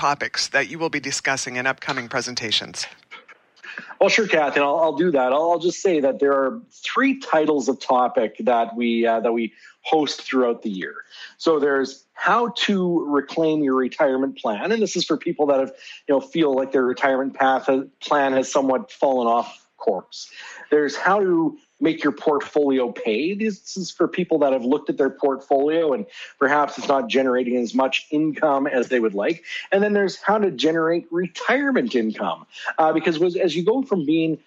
topics that you will be discussing in upcoming presentations? Well, sure, Kathy, and I'll do that. I'll just say that there are 3 titles of topic that we host throughout the year. So there's how to reclaim your retirement plan, and this is for people that have feel like their retirement plan has somewhat fallen off course. There's how to make your portfolio pay. This is for people that have looked at their portfolio and perhaps it's not generating as much income as they would like. And then there's how to generate retirement income. Because as you go from being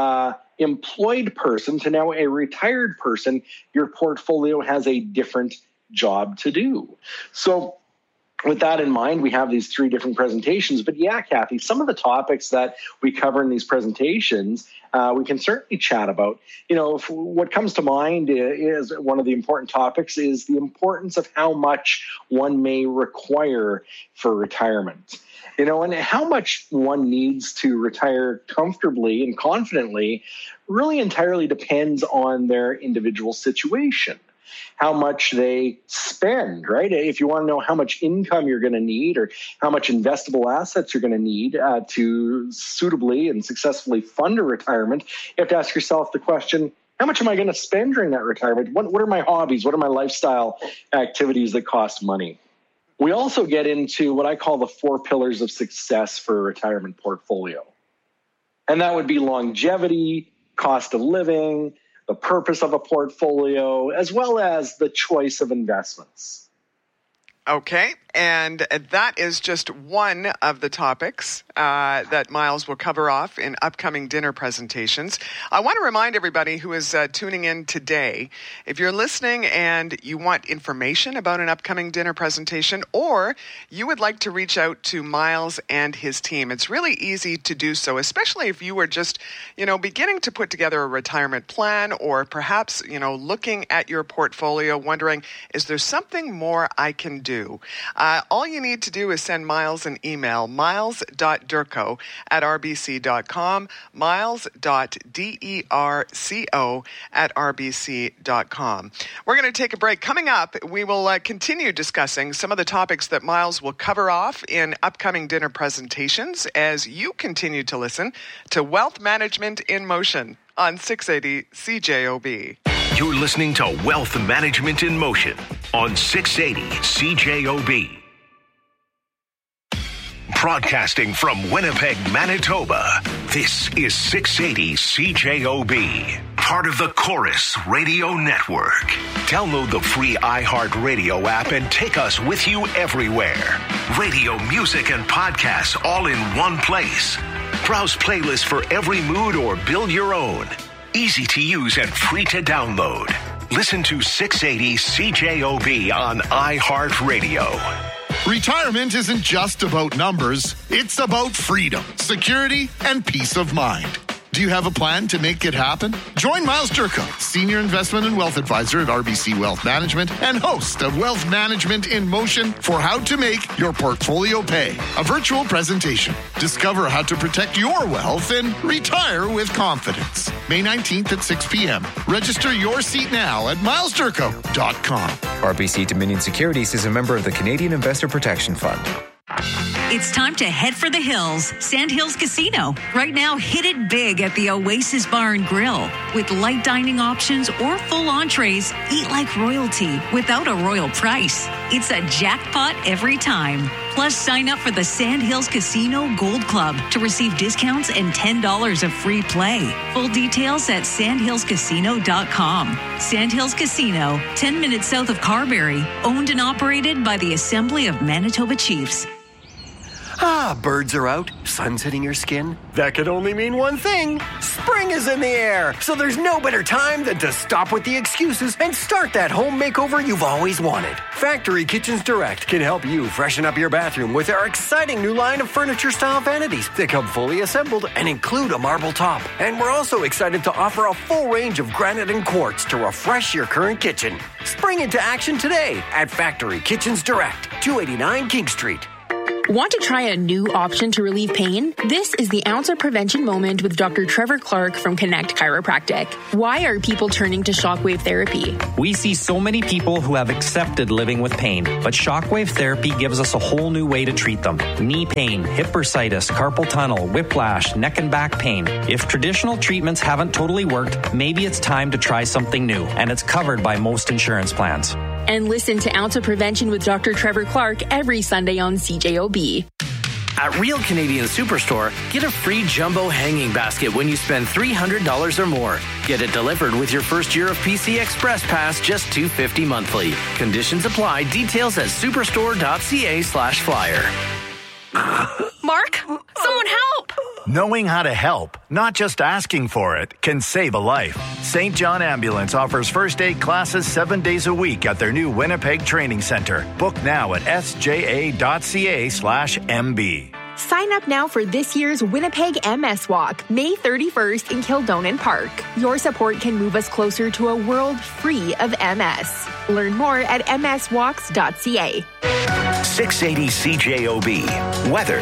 employed person to now a retired person, your portfolio has a different job to do. So with that in mind, we have these 3 different presentations. But yeah, Kathy, some of the topics that we cover in these presentations, we can certainly chat about. What comes to mind is one of the important topics is the importance of how much one may require for retirement. And how much one needs to retire comfortably and confidently really entirely depends on their individual situation. How much they spend, right? If you want to know how much income you're going to need or how much investable assets you're going to need to suitably and successfully fund a retirement, you have to ask yourself the question, how much am I going to spend during that retirement? What are my hobbies? What are my lifestyle activities that cost money? We also get into what I call the 4 pillars of success for a retirement portfolio. And that would be longevity, cost of living, the purpose of a portfolio, as well as the choice of investments. Okay, and that is just one of the topics that Miles will cover off in upcoming dinner presentations. I want to remind everybody who is tuning in today, if you're listening and you want information about an upcoming dinner presentation, or you would like to reach out to Miles and his team, it's really easy to do so, especially if you are just, beginning to put together a retirement plan, or perhaps, looking at your portfolio, wondering, is there something more I can do? All you need to do is send Miles an email, miles.derco@rbc.com, miles.derco@rbc.com. We're going to take a break. Coming up, we will continue discussing some of the topics that Miles will cover off in upcoming dinner presentations as you continue to listen to Wealth Management in Motion on 680 CJOB. You're listening to Wealth Management in Motion on 680 CJOB. Broadcasting from Winnipeg, Manitoba, this is 680 CJOB, part of the Chorus Radio Network. Download the free iHeartRadio app and take us with you everywhere. Radio, music, and podcasts all in one place. Browse playlists for every mood or build your own. Easy to use and free to download. Listen to 680 CJOB on iHeartRadio. Retirement isn't just about numbers. It's about freedom, security, and peace of mind. Do you have a plan to make it happen? Join Miles Derco, Senior Investment and Wealth Advisor at RBC Wealth Management and host of Wealth Management in Motion for how to make your portfolio pay. A virtual presentation. Discover how to protect your wealth and retire with confidence. May 19th at 6 p.m. Register your seat now at milesderco.com. RBC Dominion Securities is a member of the Canadian Investor Protection Fund. It's time to head for the hills. Sandhills Casino. Right now, hit it big at the Oasis Bar and Grill. With light dining options or full entrees, eat like royalty without a royal price. It's a jackpot every time. Plus, sign up for the Sandhills Casino Gold Club to receive discounts and $10 of free play. Full details at sandhillscasino.com. Sandhills Casino, 10 minutes south of Carberry. Owned and operated by the Assembly of Manitoba Chiefs. Birds are out, sun's hitting your skin. That could only mean one thing. Spring is in the air, so there's no better time than to stop with the excuses and start that home makeover you've always wanted. Factory Kitchens Direct can help you freshen up your bathroom with our exciting new line of furniture-style vanities that come fully assembled and include a marble top. And we're also excited to offer a full range of granite and quartz to refresh your current kitchen. Spring into action today at Factory Kitchens Direct, 289 King Street. Want to try a new option to relieve pain? This is the Ounce of Prevention Moment with Dr. Trevor Clark from Connect Chiropractic. Why are people turning to shockwave therapy? We see so many people who have accepted living with pain, but shockwave therapy gives us a whole new way to treat them. Knee pain, hip bursitis, carpal tunnel, whiplash, neck and back pain. If traditional treatments haven't totally worked, maybe it's time to try something new, and it's covered by most insurance plans. And listen to Ounce of Prevention with Dr. Trevor Clark every Sunday on CJOB. At Real Canadian Superstore, get a free jumbo hanging basket when you spend $300 or more. Get it delivered with your first year of PC Express Pass, just $250 monthly. Conditions apply. Details at superstore.ca/flyer. Mark, someone help! Knowing how to help, not just asking for it, can save a life. St. John Ambulance offers first aid classes 7 days a week at their new Winnipeg Training Center. Book now at sja.ca/MB. Sign up now for this year's Winnipeg MS Walk, May 31st in Kildonan Park. Your support can move us closer to a world free of MS. Learn more at mswalks.ca. 680 CJOB. Weather.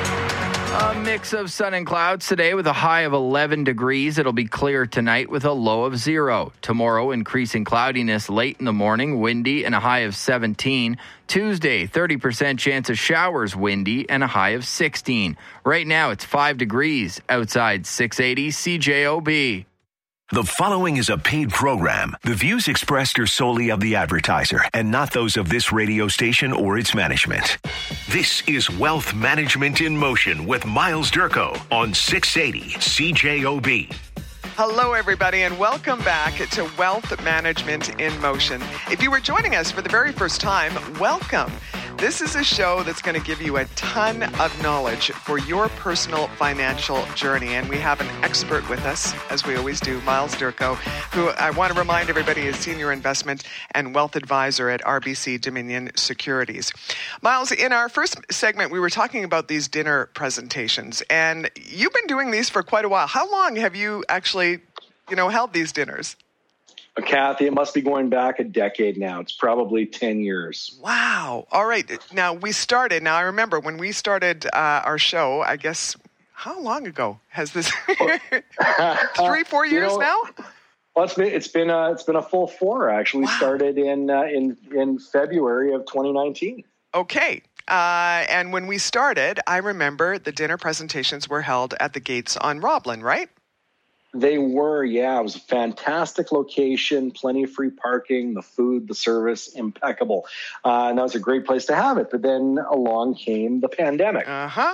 A mix of sun and clouds today with a high of 11 degrees. It'll be clear tonight with a low of 0. Tomorrow, increasing cloudiness late in the morning, windy, and a high of 17. Tuesday, 30% chance of showers, windy, and a high of 16. Right now, it's 5 degrees outside 680 CJOB. The following is a paid program. The views expressed are solely of the advertiser and not those of this radio station or its management. This is Wealth Management in Motion with Miles Durko on 680 CJOB. Hello, everybody, and welcome back to Wealth Management in Motion. If you were joining us for the very first time, welcome. This is a show that's going to give you a ton of knowledge for your personal financial journey. And we have an expert with us, as we always do, Miles Durko, who I want to remind everybody is Senior Investment and Wealth Advisor at RBC Dominion Securities. Miles, in our first segment, we were talking about these dinner presentations, and you've been doing these for quite a while. How long have you actually, held these dinners? Kathy, it must be going back a decade now. It's probably 10 years. Wow. All right. Now, I remember when we started our show, I guess, how long ago has this? 3-4 years now? Well, it's been a full 4, actually. Wow. Started in February of 2019. Okay. And when we started, I remember the dinner presentations were held at the Gates on Roblin, right? They were, yeah. It was a fantastic location, plenty of free parking, the food, the service, impeccable. And that was a great place to have it. But then along came the pandemic. Uh-huh.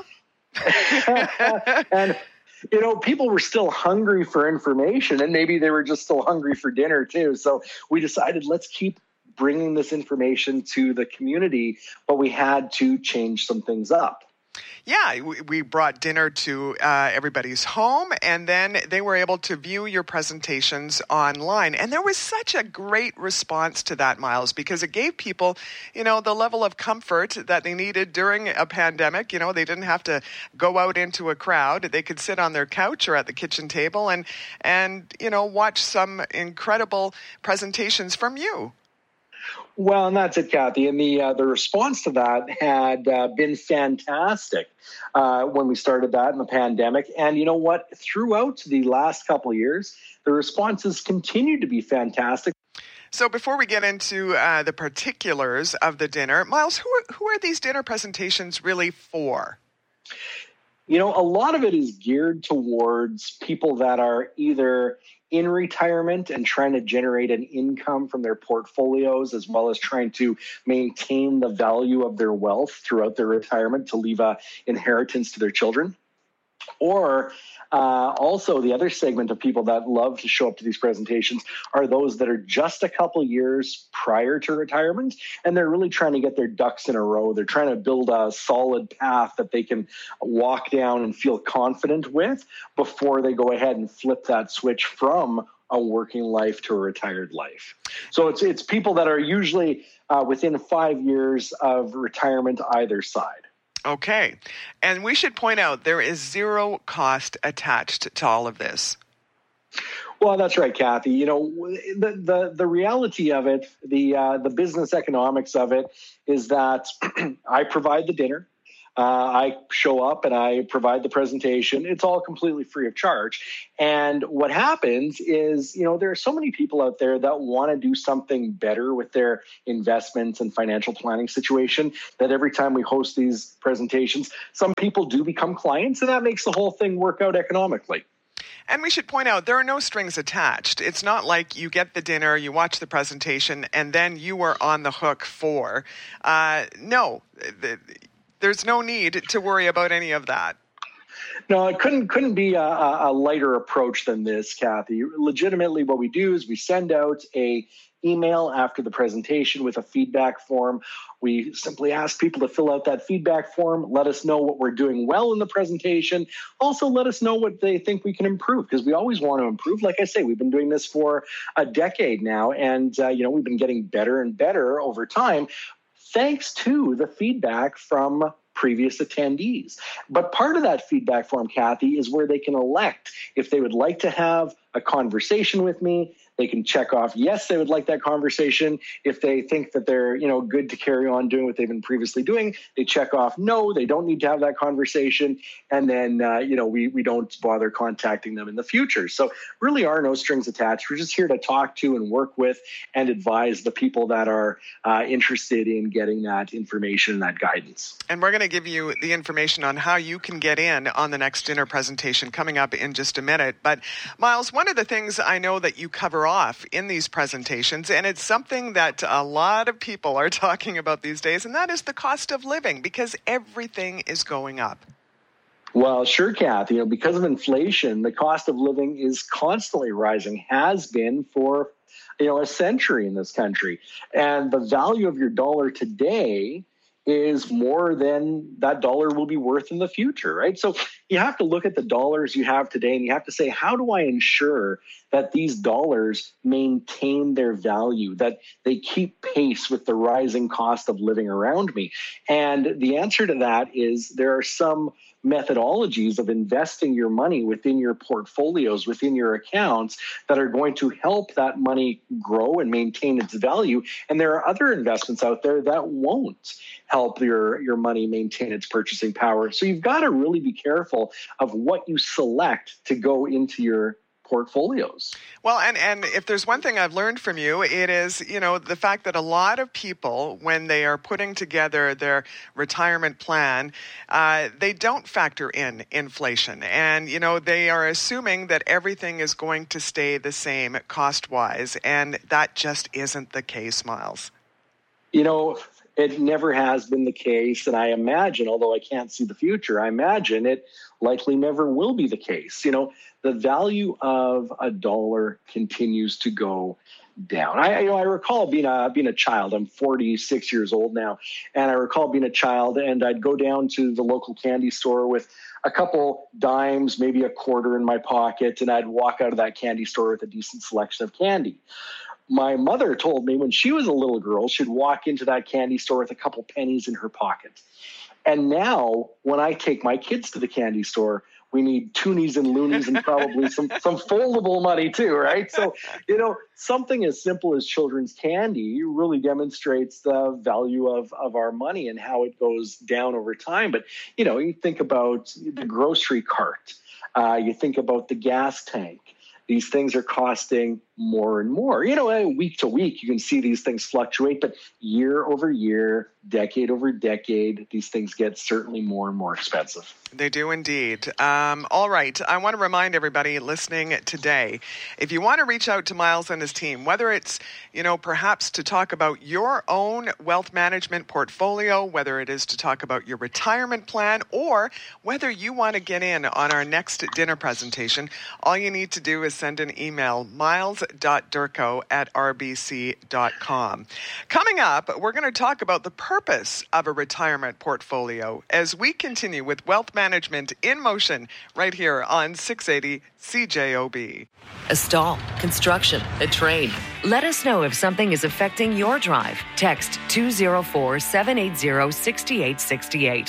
And, people were still hungry for information, and maybe they were just still hungry for dinner too. So we decided, let's keep bringing this information to the community, but we had to change some things up. Yeah, we brought dinner to everybody's home, and then they were able to view your presentations online. And there was such a great response to that, Miles, because it gave people, the level of comfort that they needed during a pandemic. They didn't have to go out into a crowd. They could sit on their couch or at the kitchen table and watch some incredible presentations from you. Well, and that's it, Kathy. And the response to that had been fantastic when we started that in the pandemic. And you know what? Throughout the last couple of years, the responses continued to be fantastic. So before we get into the particulars of the dinner, Miles, who are these dinner presentations really for? A lot of it is geared towards people that are either in retirement and trying to generate an income from their portfolios, as well as trying to maintain the value of their wealth throughout their retirement to leave an inheritance to their children. Or also the other segment of people that love to show up to these presentations are those that are just a couple years prior to retirement, and they're really trying to get their ducks in a row. They're trying to build a solid path that they can walk down and feel confident with before they go ahead and flip that switch from a working life to a retired life. So it's people that are usually within 5 years of retirement either side. Okay. And we should point out there is zero cost attached to all of this. Well, that's right, Kathy. The reality of it, the business economics of it is that I provide the dinner. I show up and I provide the presentation. It's all completely free of charge. And what happens is, there are so many people out there that want to do something better with their investments and financial planning situation that every time we host these presentations, some people do become clients, and that makes the whole thing work out economically. And we should point out, there are no strings attached. It's not like you get the dinner, you watch the presentation, and then you are on the hook for. No, there's no need to worry about any of that. No, it couldn't be a lighter approach than this, Kathy. Legitimately, what we do is we send out a email after the presentation with a feedback form. We simply ask people to fill out that feedback form, let us know what we're doing well in the presentation. Also, let us know what they think we can improve, because we always want to improve. Like I say, we've been doing this for a decade now, and we've been getting better and better over time, thanks to the feedback from previous attendees. But part of that feedback form, Kathy, is where they can elect if they would like to have a conversation with me. They can check off, yes, they would like that conversation. If they think that they're, good to carry on doing what they've been previously doing, they check off, no, they don't need to have that conversation. And then, we don't bother contacting them in the future. So really are no strings attached. We're just here to talk to and work with and advise the people that are interested in getting that information and that guidance. And we're going to give you the information on how you can get in on the next dinner presentation coming up in just a minute. But Miles, one of the things I know that you cover off in these presentations, and it's something that a lot of people are talking about these days, and that is the cost of living, because everything is going up. Well, sure, Kathy. Because of inflation, the cost of living is constantly rising, has been for a century in this country. And the value of your dollar today is more than that dollar will be worth in the future, right? So you have to look at the dollars you have today, and you have to say, how do I ensure that these dollars maintain their value, that they keep pace with the rising cost of living around me? And the answer to that is there are some methodologies of investing your money within your portfolios, within your accounts, that are going to help that money grow and maintain its value. And there are other investments out there that won't help your money maintain its purchasing power. So you've got to really be careful of what you select to go into your portfolios. Well, and if there's one thing I've learned from you, it is, the fact that a lot of people, when they are putting together their retirement plan, they don't factor in inflation. And, they are assuming that everything is going to stay the same cost-wise. And that just isn't the case, Miles. It never has been the case. And I imagine, although I can't see the future, I imagine it likely never will be the case. The value of a dollar continues to go down. I recall being a child. I'm 46 years old now, and I recall being a child, and I'd go down to the local candy store with a couple dimes, maybe a quarter in my pocket, and I'd walk out of that candy store with a decent selection of candy. My mother told me when she was a little girl, she'd walk into that candy store with a couple pennies in her pocket. And now, when I take my kids to the candy store, we need toonies and loonies and probably some foldable money too, right? So, something as simple as children's candy really demonstrates the value of our money and how it goes down over time. But, you think about the grocery cart, you think about the gas tank. These things are costing more and more. Week to week, you can see these things fluctuate, but year over year, decade over decade, these things get certainly more and more expensive. They do indeed. All right. I want to remind everybody listening today, if you want to reach out to Miles and his team, whether it's, perhaps to talk about your own wealth management portfolio, whether it is to talk about your retirement plan, or whether you want to get in on our next dinner presentation, all you need to do is send an email, miles.durko@rbc.com. Coming up, we're going to talk about the purpose of a retirement portfolio as we continue with Wealth Management in Motion right here on 680 CJOB. A stall, construction, a train. Let us know if something is affecting your drive. Text 204-780-6868.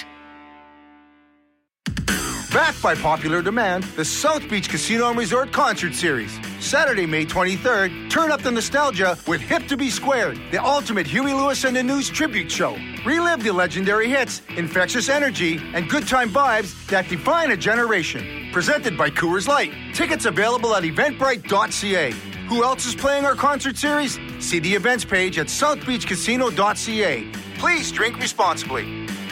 Backed by popular demand, the South Beach Casino and Resort Concert Series. Saturday, May 23rd, turn up the nostalgia with Hip to Be Squared, the ultimate Huey Lewis and the News tribute show. Relive the legendary hits, infectious energy, and good time vibes that define a generation. Presented by Coors Light. Tickets available at eventbrite.ca. Who else is playing our concert series? See the events page at southbeachcasino.ca. Please drink responsibly.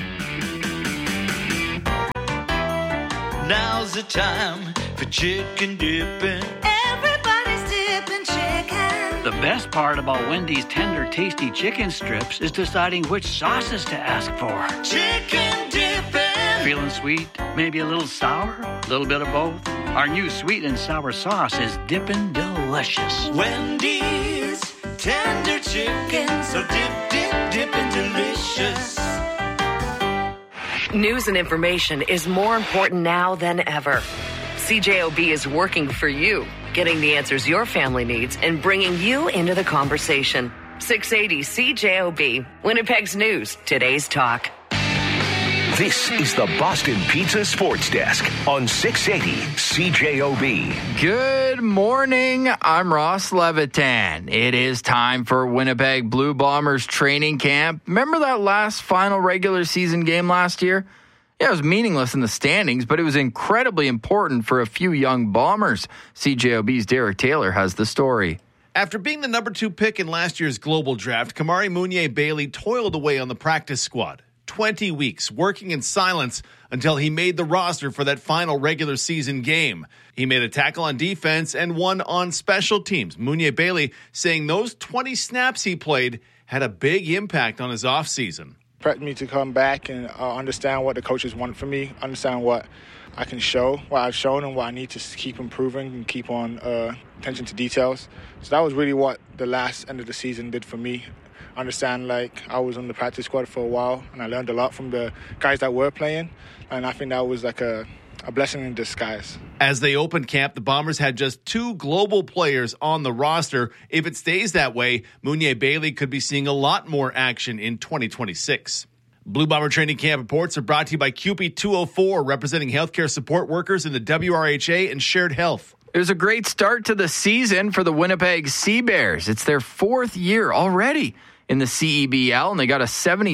Now's the time for chicken dipping. Everybody's dipping chicken. The best part about Wendy's tender, tasty chicken strips is deciding which sauces to ask for. Chicken dipping. Feeling sweet? Maybe a little sour? A little bit of both? Our new sweet and sour sauce is dippin' delicious. Wendy's tender chicken. So dip, dip, dippin' delicious. News and information is more important now than ever. CJOB is working for you, getting the answers your family needs and bringing you into the conversation. 680 CJOB, Winnipeg's news, today's talk. This is the Boston Pizza Sports Desk on 680 CJOB. Good morning. I'm Ross Levitan. It is time for Winnipeg Blue Bombers training camp. Remember that last final regular season game last year? Yeah, it was meaningless in the standings, but it was incredibly important for a few young Bombers. CJOB's Derek Taylor has the story. After being the number 2 pick in last year's global draft, Kamari Mounier-Bailey toiled away on the practice squad. 20 weeks working in silence until he made the roster for that final regular season game. He made a tackle on defense and one on special teams. Mounier-Bailey saying those 20 snaps he played had a big impact on his offseason. Prepped me to come back and understand what the coaches want from me, understand what I can show, what I've shown, and what I need to keep improving and keep on attention to details. So that was really what the last end of the season did for me. Understand, I was on the practice squad for a while, and I learned a lot from the guys that were playing, and I think that was like a blessing in disguise. As they opened camp, the Bombers had just 2 global players on the roster. If it stays that way, Mounier-Bailey could be seeing a lot more action in 2026. Blue Bomber Training Camp reports are brought to you by CUPE 204, representing healthcare support workers in the WRHA and Shared Health. It was a great start to the season for the Winnipeg Sea Bears. It's their 4th year already in the CEBL, and they got a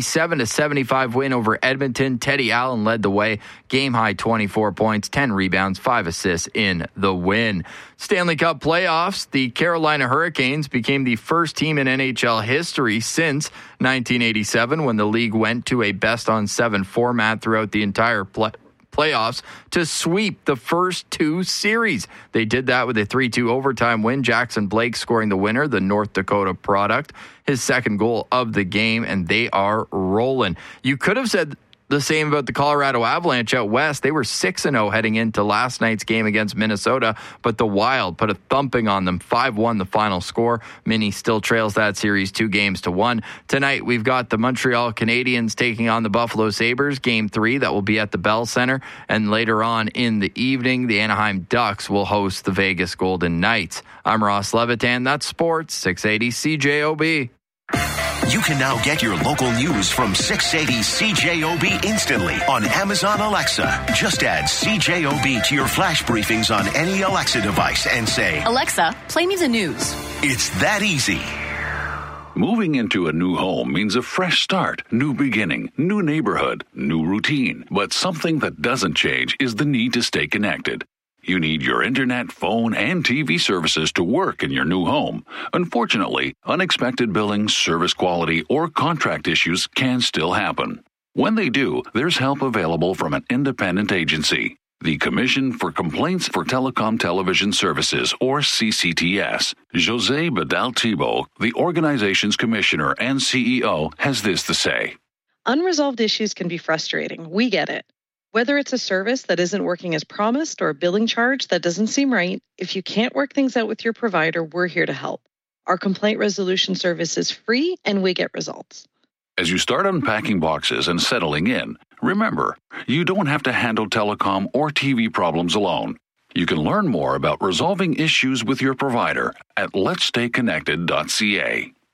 77-75 win over Edmonton. Teddy Allen led the way. Game high 24 points, 10 rebounds, 5 assists in the win. Stanley Cup playoffs, the Carolina Hurricanes became the first team in NHL history since 1987 when the league went to a best-on-7 format throughout the entire playoffs to sweep the first 2 series. They did that with a 3-2 overtime win. Jackson Blake scoring the winner, the North Dakota product, his second goal of the game, and they are rolling. You could have said the same about the Colorado Avalanche out west. They were 6-0 heading into last night's game against Minnesota, but the Wild put a thumping on them. 5-1 the final score. Mini still trails that series 2-1. Tonight, we've got the Montreal Canadiens taking on the Buffalo Sabres, Game 3. That will be at the Bell Center. And later on in the evening, the Anaheim Ducks will host the Vegas Golden Knights. I'm Ross Levitan. That's Sports 680 CJOB. You can now get your local news from 680 CJOB instantly on Amazon Alexa. Just add CJOB to your flash briefings on any Alexa device and say, Alexa, play me the news. It's that easy. Moving into a new home means a fresh start, new beginning, new neighborhood, new routine. But something that doesn't change is the need to stay connected. You need your internet, phone, and TV services to work in your new home. Unfortunately, unexpected billing, service quality, or contract issues can still happen. When they do, there's help available from an independent agency, the Commission for Complaints for Telecom Television Services, or CCTS. José Badal-Thibault, the organization's commissioner and CEO, has this to say. Unresolved issues can be frustrating. We get it. Whether it's a service that isn't working as promised or a billing charge that doesn't seem right, if you can't work things out with your provider, we're here to help. Our complaint resolution service is free and we get results. As you start unpacking boxes and settling in, remember, you don't have to handle telecom or TV problems alone. You can learn more about resolving issues with your provider at letsstayconnected.ca.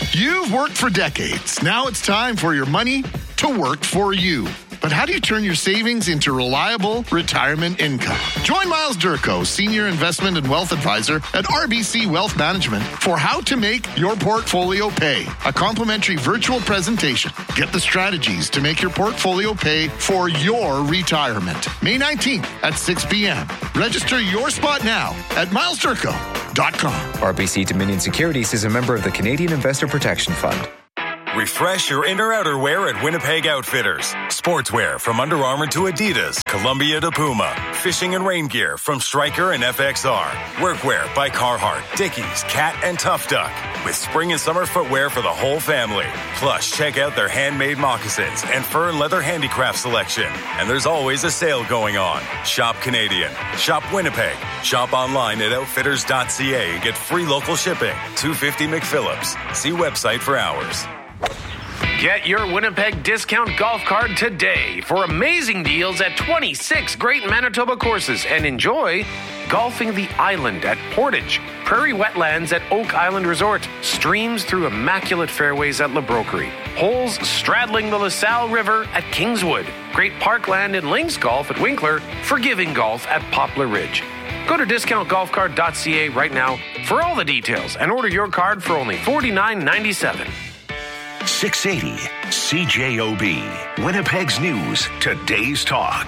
You've worked for decades. Now it's time for your money to work for you. But how do you turn your savings into reliable retirement income? Join Miles Durko, Senior Investment and Wealth Advisor at RBC Wealth Management for How to Make Your Portfolio Pay, a complimentary virtual presentation. Get the strategies to make your portfolio pay for your retirement. May 19th at 6 p.m. Register your spot now at milesdurko.com. RBC Dominion Securities is a member of the Canadian Investor Protection Fund. Refresh your inner outerwear at Winnipeg Outfitters. Sportswear from Under Armour to Adidas, Columbia to Puma. Fishing and rain gear from Stryker and FXR. Workwear by Carhartt, Dickies, Cat, and Tough Duck. With spring and summer footwear for the whole family. Plus, check out their handmade moccasins and fur and leather handicraft selection. And there's always a sale going on. Shop Canadian. Shop Winnipeg. Shop online at outfitters.ca and get free local shipping. 250 McPhillips. See website for hours. Get your Winnipeg discount golf card today for amazing deals at 26 great Manitoba courses and enjoy golfing the island at Portage, prairie wetlands at Oak Island Resort, streams through immaculate fairways at La Broquerie, holes straddling the LaSalle River at Kingswood, great parkland and links golf at Winkler, forgiving golf at Poplar Ridge. Go to discountgolfcard.ca right now for all the details and order your card for only $49.97. 680 CJOB, Winnipeg's News, Today's Talk.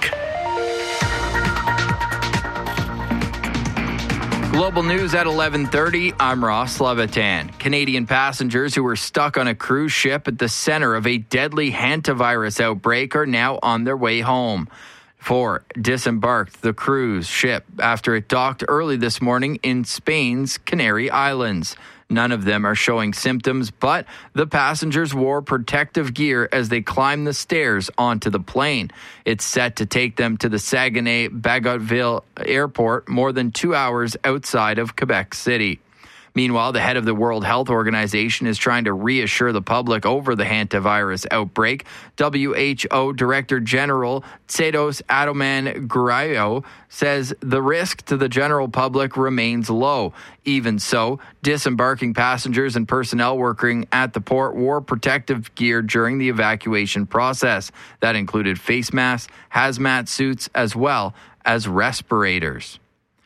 Global news at 11:30. I'm Ross Levitan. Canadian passengers who were stuck on a cruise ship at the center of a deadly hantavirus outbreak are now on their way home. 4 disembarked the cruise ship after it docked early this morning in Spain's Canary Islands. None of them are showing symptoms, but the passengers wore protective gear as they climbed the stairs onto the plane. It's set to take them to the Saguenay-Bagotville airport, more than 2 hours outside of Quebec City. Meanwhile, the head of the World Health Organization is trying to reassure the public over the hantavirus outbreak. WHO Director General Tedros Adhanom Ghebreyesus says the risk to the general public remains low. Even so, disembarking passengers and personnel working at the port wore protective gear during the evacuation process. That included face masks, hazmat suits, as well as respirators.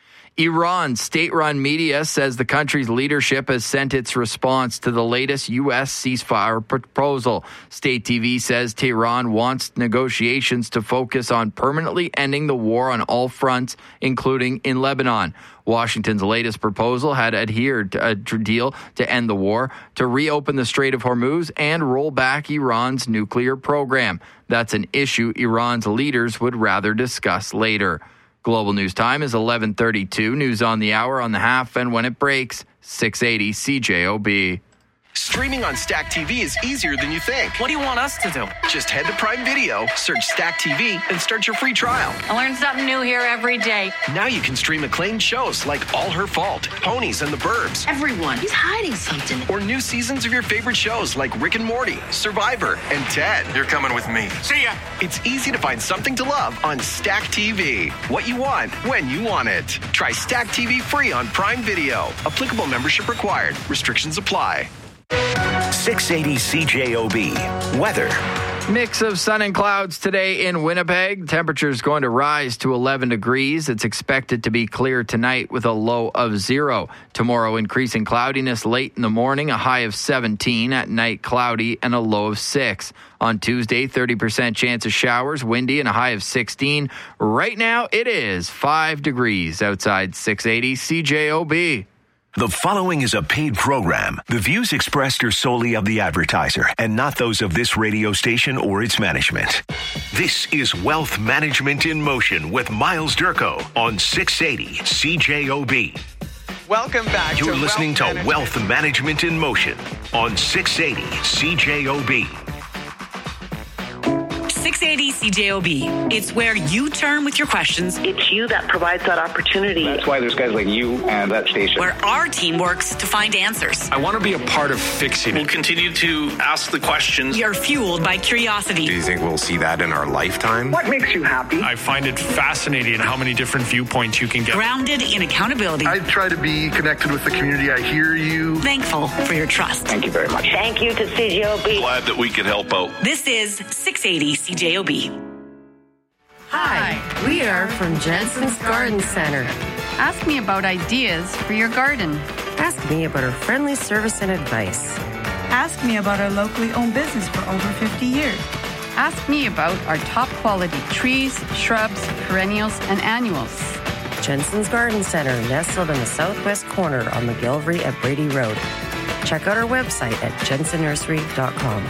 Iran's state-run media says the country's leadership has sent its response to the latest U.S. ceasefire proposal. State TV says Tehran wants negotiations to focus on permanently ending the war on all fronts, including in Lebanon. Washington's latest proposal had adhered to a deal to end the war, to reopen the Strait of Hormuz, and roll back Iran's nuclear program. That's an issue Iran's leaders would rather discuss later. Global News Time is 11:32. News on the hour, on the half, and when it breaks, 680 CJOB. Streaming on Stack TV is easier than you think. What do you want us to do? Just head to Prime Video, search Stack TV, and start your free trial. I learn something new here every day. Now you can stream acclaimed shows like All Her Fault, Ponies, and the Burbs. Everyone, he's hiding something. Or new seasons of your favorite shows like Rick and Morty, Survivor, and Ted. You're coming with me. See ya! It's easy to find something to love on Stack TV. What you want, when you want it. Try Stack TV free on Prime Video. Applicable membership required. Restrictions apply. 680 CJOB, weather. Mix of sun and clouds today in Winnipeg. Temperature's going to rise to 11 degrees. It's expected to be clear tonight with a low of 0. Tomorrow, increasing cloudiness late in the morning, a high of 17. At night, cloudy and a low of 6. On Tuesday, 30% chance of showers, windy and a high of 16. Right now, it is 5 degrees outside 680 CJOB. The following is a paid program. The views expressed are solely of the advertiser and not those of this radio station or its management. This is Wealth Management in Motion with Miles Durko on 680 CJOB. Welcome back. You're listening to Wealth Management in Motion on 680 CJOB. 680 680 CJOB. It's where you turn with your questions. It's you that provides that opportunity. That's why there's guys like you and that station. Where our team works to find answers. I want to be a part of fixing it. We'll continue to ask the questions. You're fueled by curiosity. Do you think we'll see that in our lifetime? What makes you happy? I find it fascinating how many different viewpoints you can get. Grounded in accountability. I try to be connected with the community. I hear you. Thankful for your trust. Thank you very much. Thank you to CJOB. Glad that we could help out. This is 680 CJOB. Hi, we are from Jensen's Garden Center. Ask me about ideas for your garden. Ask me about our friendly service and advice. Ask me about our locally owned business for over 50 years. Ask me about our top quality trees, shrubs, perennials, and annuals. Jensen's Garden Center, nestled in the southwest corner on McGillivray at Brady Road. Check out our website at jensennursery.com.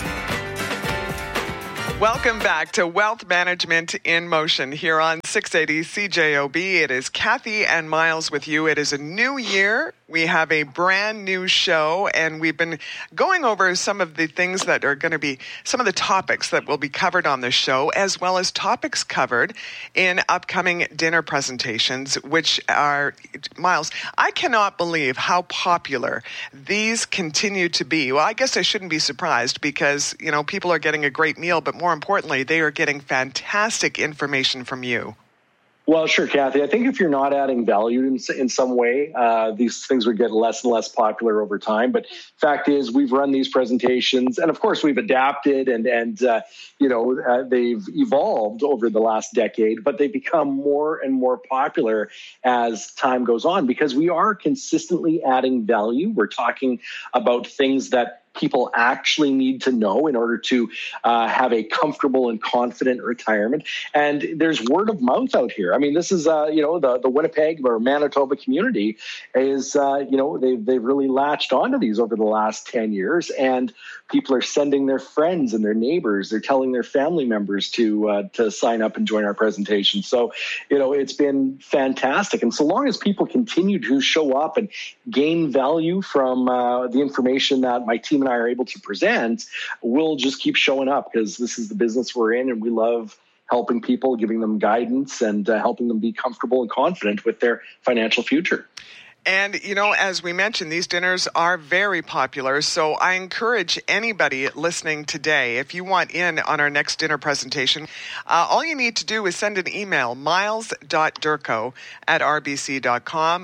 Welcome back to Wealth Management in Motion here on 680 CJOB. It is Kathy and Miles with you. It is a new year. We have a brand new show, and we've been going over some of the things that are going to be some of the topics that will be covered on this show, as well as topics covered in upcoming dinner presentations, which are, Miles, I cannot believe how popular these continue to be. Well, I guess I shouldn't be surprised because, you know, people are getting a great meal, but more importantly, they are getting fantastic information from you. Well, sure, Kathy. I think if you're not adding value in some way, these things would get less and less popular over time. But fact is, we've run these presentations, and of course, we've adapted and they've evolved over the last decade. But they become more and more popular as time goes on because we are consistently adding value. We're talking about things that people actually need to know in order to have a comfortable and confident retirement. And there's word of mouth out here. I mean, this is, the Winnipeg or Manitoba community is, they've really latched onto these over the last 10 years. And people are sending their friends and their neighbors. They're telling their family members to sign up and join our presentation. So, it's been fantastic. And so long as people continue to show up and gain value from the information that my team and I are able to present, we'll just keep showing up because this is the business we're in, and we love helping people, giving them guidance, and helping them be comfortable and confident with their financial future. And, as we mentioned, these dinners are very popular. So I encourage anybody listening today, if you want in on our next dinner presentation, all you need to do is send an email, miles.derko@rbc.com,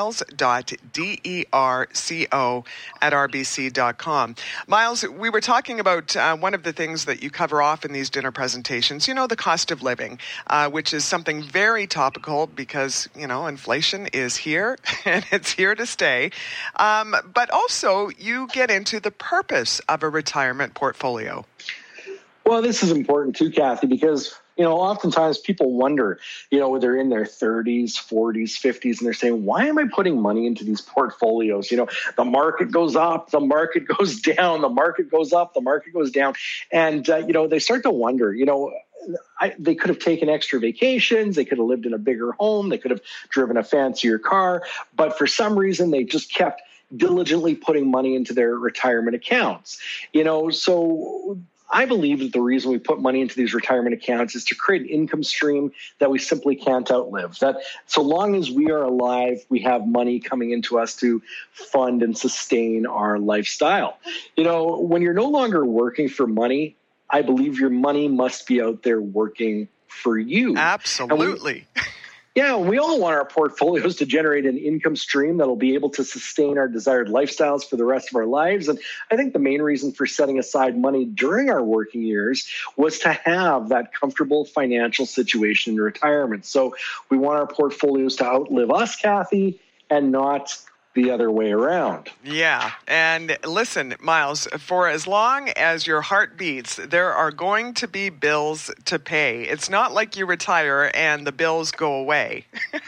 miles.derco@rbc.com. Miles, we were talking about one of the things that you cover off in these dinner presentations, the cost of living, which is something very topical because, inflation is here. And it's here to stay. But also, you get into the purpose of a retirement portfolio. Well, this is important too, Kathy, because, oftentimes people wonder, they're in their 30s, 40s, 50s, and they're saying, why am I putting money into these portfolios? The market goes up, the market goes down, the market goes up, the market goes down. And, they start to wonder, they could have taken extra vacations. They could have lived in a bigger home. They could have driven a fancier car. But for some reason, they just kept diligently putting money into their retirement accounts. So I believe that the reason we put money into these retirement accounts is to create an income stream that we simply can't outlive. That so long as we are alive, we have money coming into us to fund and sustain our lifestyle. When you're no longer working for money, I believe your money must be out there working for you. Absolutely. We all want our portfolios to generate an income stream that'll be able to sustain our desired lifestyles for the rest of our lives. And I think the main reason for setting aside money during our working years was to have that comfortable financial situation in retirement. So we want our portfolios to outlive us, Kathy, and not the other way around. Yeah. And listen, Miles, for as long as your heart beats, there are going to be bills to pay. It's not like you retire and the bills go away.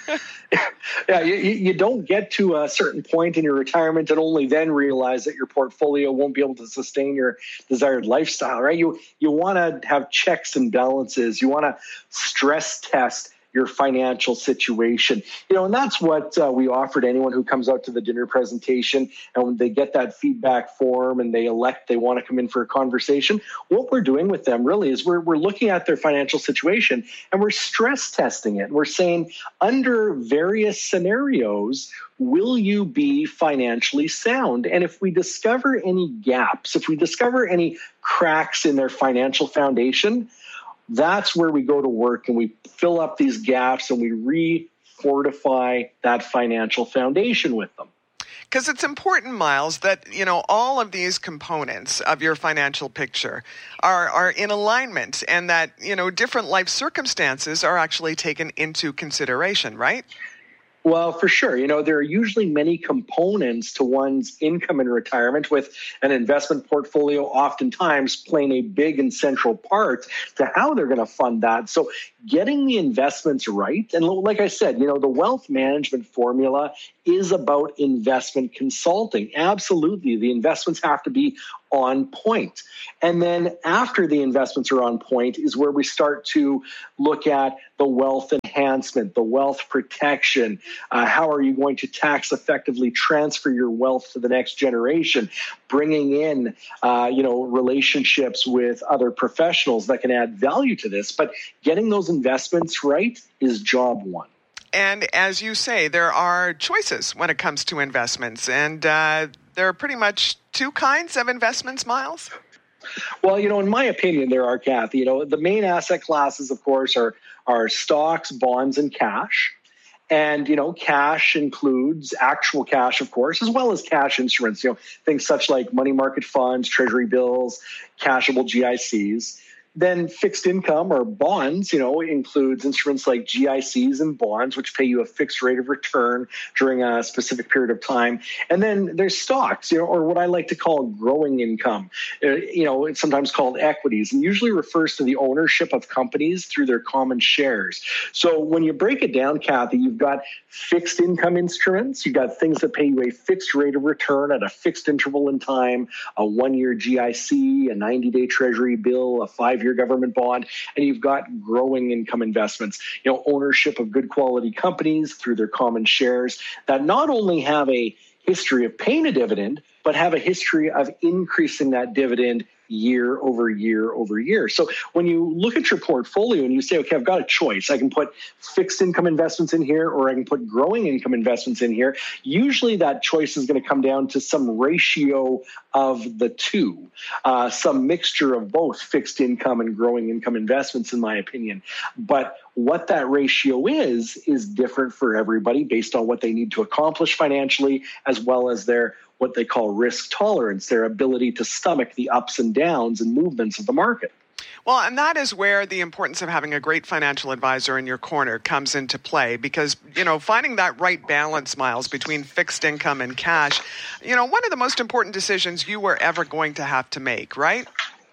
You don't get to a certain point in your retirement and only then realize that your portfolio won't be able to sustain your desired lifestyle, right? You want to have checks and balances. You want to stress test your financial situation. And that's what we offer to anyone who comes out to the dinner presentation. And when they get that feedback form and they want to come in for a conversation, what we're doing with them really is we're looking at their financial situation and we're stress testing it. We're saying, under various scenarios, will you be financially sound? And if we discover any gaps, if we discover any cracks in their financial foundation, that's where we go to work and we fill up these gaps and we re-fortify that financial foundation with them. Because it's important, Miles, that, all of these components of your financial picture are in alignment and that, different life circumstances are actually taken into consideration, right? Well, for sure. There are usually many components to one's income in retirement, with an investment portfolio oftentimes playing a big and central part to how they're going to fund that. So getting the investments right, and like I said, the wealth management formula is about investment consulting. Absolutely. The investments have to be on point. And then after the investments are on point is where we start to look at the wealth enhancement, the wealth protection. How are you going to tax effectively transfer your wealth to the next generation? Bringing in, relationships with other professionals that can add value to this. But getting those investments right is job one. And as you say, there are choices when it comes to investments. And there are pretty much two kinds of investments, Miles? Well, in my opinion, there are, Kathy. The main asset classes, of course, are stocks, bonds, and cash. And, cash includes actual cash, of course, as well as cash instruments, things such like money market funds, treasury bills, cashable GICs. Then fixed income or bonds, includes instruments like GICs and bonds, which pay you a fixed rate of return during a specific period of time. And then there's stocks, or what I like to call growing income. It's sometimes called equities, and usually refers to the ownership of companies through their common shares. So when you break it down, Kathy, you've got fixed income instruments. You've got things that pay you a fixed rate of return at a fixed interval in time, a 1-year GIC, a 90-day treasury bill, a 5-year government bond, and you've got growing income investments, ownership of good quality companies through their common shares that not only have a history of paying a dividend, but have a history of increasing that dividend year over year over year. So when you look at your portfolio and you say, okay, I've got a choice. I can put fixed income investments in here, or I can put growing income investments in here. Usually that choice is going to come down to some ratio of the two, some mixture of both fixed income and growing income investments, in my opinion. But what that ratio is different for everybody based on what they need to accomplish financially, as well as their what they call risk tolerance, their ability to stomach the ups and downs and movements of the market. Well, and that is where the importance of having a great financial advisor in your corner comes into play, because, finding that right balance, Miles, between fixed income and cash, one of the most important decisions you were ever going to have to make, right?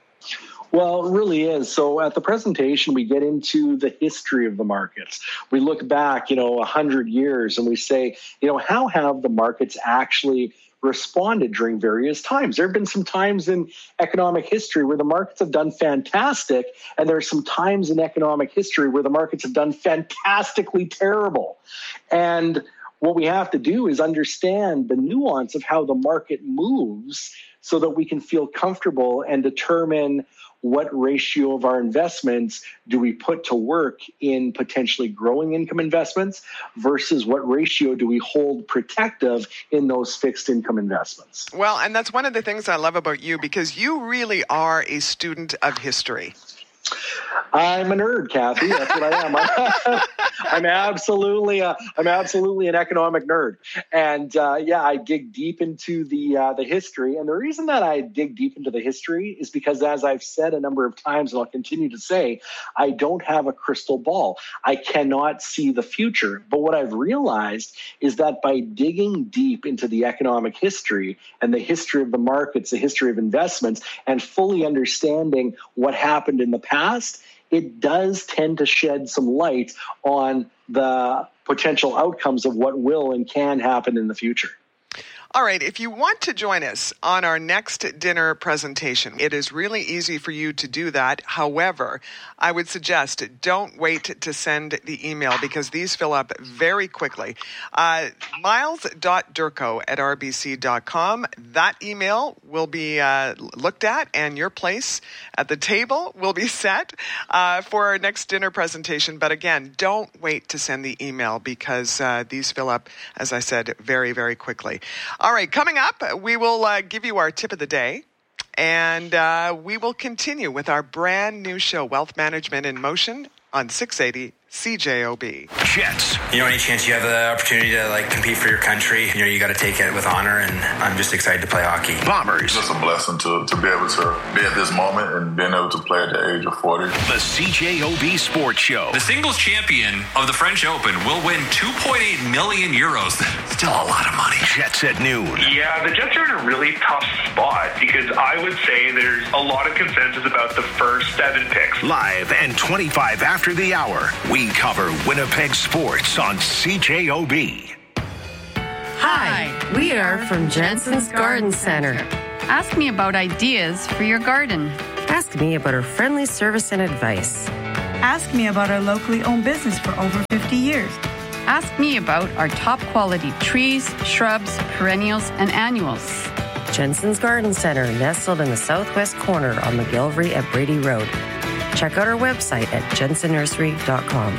Well, it really is. So at the presentation, we get into the history of the markets. We look back, 100 years, and we say, how have the markets actually responded during various times? There have been some times in economic history where the markets have done fantastic, and there are some times in economic history where the markets have done fantastically terrible. And what we have to do is understand the nuance of how the market moves so that we can feel comfortable and determine what ratio of our investments do we put to work in potentially growing income investments versus what ratio do we hold protective in those fixed income investments. Well, and that's one of the things I love about you, because you really are a student of history. I'm a nerd, Kathy. That's what I am. I'm absolutely an economic nerd, and I dig deep into the history. And the reason that I dig deep into the history is because, as I've said a number of times, and I'll continue to say, I don't have a crystal ball. I cannot see the future. But what I've realized is that by digging deep into the economic history and the history of the markets, the history of investments, and fully understanding what happened in the past, it does tend to shed some light on the potential outcomes of what will and can happen in the future. All right, if you want to join us on our next dinner presentation, it is really easy for you to do that. However, I would suggest don't wait to send the email because these fill up very quickly. miles.durko@rbc.com. That email will be looked at and your place at the table will be set for our next dinner presentation. But again, don't wait to send the email because these fill up, as I said, very, very quickly. All right, coming up, we will give you our tip of the day, and we will continue with our brand new show, Wealth Management in Motion, on 680 CJOB. Jets. Any chance you have the opportunity to compete for your country, you got to take it with honor, and I'm just excited to play hockey. Bombers. It's just a blessing to be able to be at this moment and being able to play at the age of 40. The CJOB Sports Show. The singles champion of the French Open will win 2.8 million euros. Still a lot of money. Jets at noon. Yeah, the Jets are in a really tough spot because I would say there's a lot of consensus about the first 7 picks. Live and 25 after the hour. We cover Winnipeg sports on CJOB. Hi, we are from Jensen's Garden Center. Ask me about ideas for your garden. Ask me about our friendly service and advice. Ask me about our locally owned business for over 50 years. Ask me about our top quality trees, shrubs, perennials, and annuals. Jensen's Garden Center, nestled in the southwest corner on McGillivray at Brady Road. Check out our website at jensennursery.com.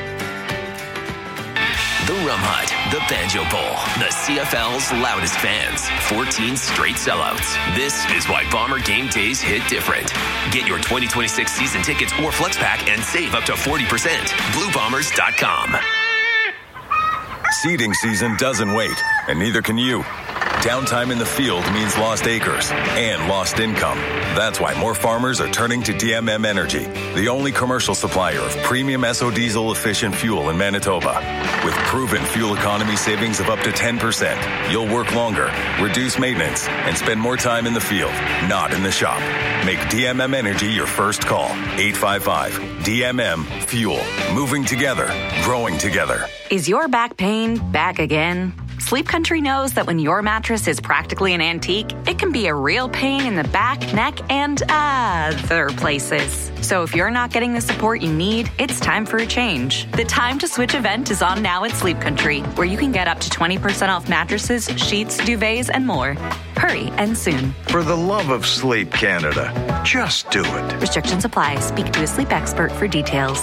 The Rum Hut, the Banjo Bowl, the CFL's loudest fans, 14 straight sellouts. This is why Bomber game days hit different. Get your 2026 season tickets or flex pack and save up to 40%. BlueBombers.com. Seeding season doesn't wait, and neither can you. Downtime in the field means lost acres and lost income. That's why more farmers are turning to DMM Energy, the only commercial supplier of premium SO diesel efficient fuel in Manitoba. With proven fuel economy savings of up to 10%, you'll work longer, reduce maintenance, and spend more time in the field, not in the shop. Make DMM Energy your first call. 855-DMM Fuel. Moving together, growing together. Is your back pain back again? Sleep Country knows that when your mattress is practically an antique, it can be a real pain in the back, neck, and other places. So if you're not getting the support you need, it's time for a change. The Time to Switch event is on now at Sleep Country, where you can get up to 20% off mattresses, sheets, duvets, and more. Hurry and soon. For the love of sleep, Canada, just do it. Restrictions apply. Speak to a sleep expert for details.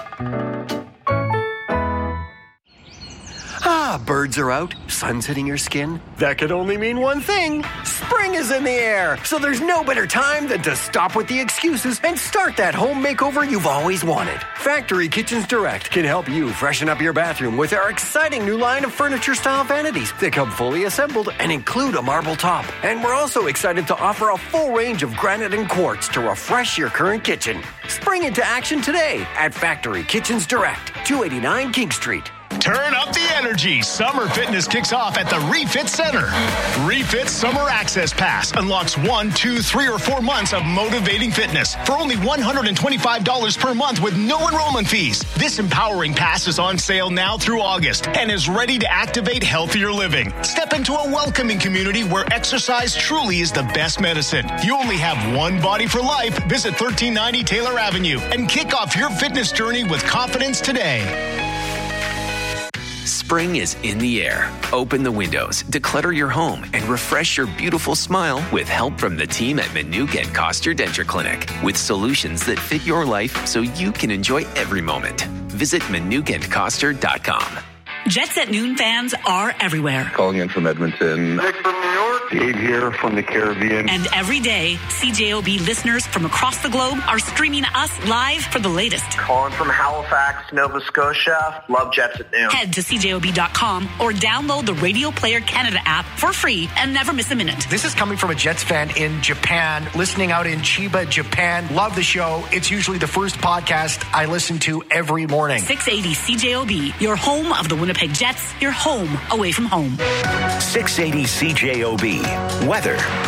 Birds are out, sun's hitting your skin. That could only mean one thing. Spring is in the air, so there's no better time than to stop with the excuses and start that home makeover you've always wanted. Factory Kitchens Direct can help you freshen up your bathroom with our exciting new line of furniture-style vanities. They come fully assembled and include a marble top. And we're also excited to offer a full range of granite and quartz to refresh your current kitchen. Spring into action today at Factory Kitchens Direct, 289 King Street. Turn up the energy. Summer fitness kicks off at the Refit Center. Refit Summer Access Pass unlocks 1, 2, 3, or 4 months of motivating fitness for only $125 per month with no enrollment fees. This empowering pass is on sale now through August and is ready to activate healthier living. Step into a welcoming community where exercise truly is the best medicine. You only have one body for life. Visit 1390 Taylor Avenue and kick off your fitness journey with confidence today. Spring is in the air. Open the windows, declutter your home, and refresh your beautiful smile with help from the team at Manuk and Koster Denture Clinic with solutions that fit your life so you can enjoy every moment. Visit manukandkoster.com. Jets at Noon fans are everywhere. Calling in from Edmonton. Nick from New York. Dave here from the Caribbean. And every day, CJOB listeners from across the globe are streaming us live for the latest. Calling from Halifax, Nova Scotia. Love Jets at Noon. Head to CJOB.com or download the Radio Player Canada app for free and never miss a minute. This is coming from a Jets fan in Japan, listening out in Chiba, Japan. Love the show. It's usually the first podcast I listen to every morning. 680 CJOB, your home of the Winnipeg Jets, your home away from home. 680 CJOB. Weather.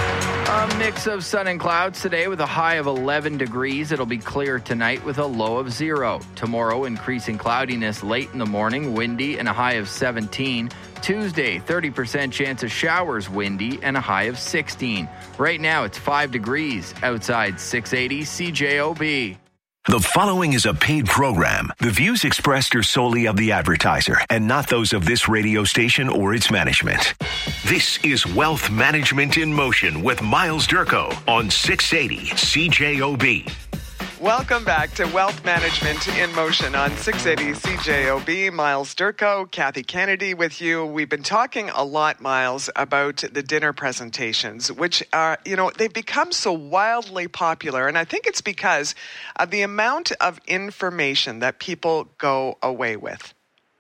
A mix of sun and clouds today with a high of 11 degrees. It'll be clear tonight with a low of 0. Tomorrow, increasing cloudiness late in the morning, windy, and a high of 17. Tuesday, 30% chance of showers, windy, and a high of 16. Right now, it's 5 degrees outside 680 CJOB. The following is a paid program. The views expressed are solely of the advertiser and not those of this radio station or its management. This is Wealth Management in Motion with Miles Durko on 680 CJOB. Welcome back to Wealth Management in Motion on 680 CJOB. Miles Durko, Kathy Kennedy with you. We've been talking a lot, Miles, about the dinner presentations, which are, they've become so wildly popular. And I think it's because of the amount of information that people go away with.